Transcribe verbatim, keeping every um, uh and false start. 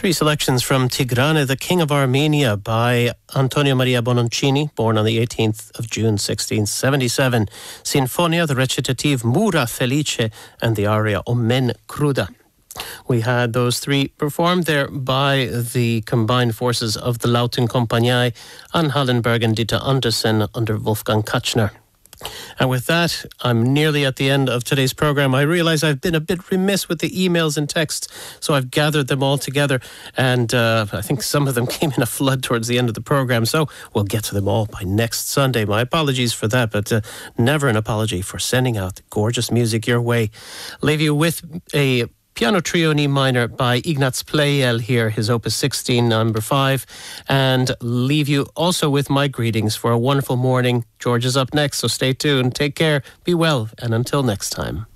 Three selections from Tigrane, the King of Armenia, by Antonio Maria Bononcini, born on the eighteenth of June sixteen seventy-seven. Sinfonia, the recitative Mura Felice, and the aria Omen Cruda. We had those three performed there by the combined forces of the Lauten Kompanie, Ann Hallenberg and Dita Andersen under Wolfgang Kachner. And with that, I'm nearly at the end of today's programme. I realise I've been a bit remiss with the emails and texts, so I've gathered them all together, and uh, I think some of them came in a flood towards the end of the programme, so we'll get to them all by next Sunday. My apologies for that, but uh, never an apology for sending out gorgeous music your way. Leave you with a piano trio in E minor by Ignaz Pleyel here, his opus sixteen, number five, and leave you also with my greetings for a wonderful morning. George is up next, so stay tuned. Take care, be well, and until next time.